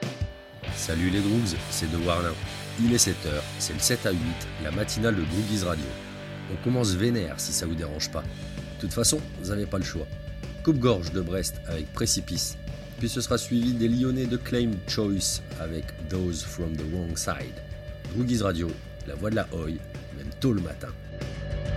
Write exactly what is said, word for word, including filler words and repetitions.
Salut les Droogs, c'est De Warlin. Il est sept heures, c'est le sept à huit, la matinale de Droogies Radio. On commence vénère si ça vous dérange pas. De toute façon, vous n'avez pas le choix. Coupe-gorge de Brest avec Précipice, puis ce sera suivi des Lyonnais de Claim Choice avec Those from the Wrong Side. Droogies Radio, la voix de la Hoy, même tôt le matin.